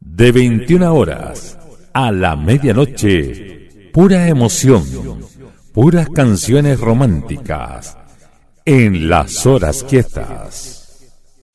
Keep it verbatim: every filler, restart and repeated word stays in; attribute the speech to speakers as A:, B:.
A: De veintiuna horas a la medianoche, pura emoción, puras canciones románticas, en las horas quietas.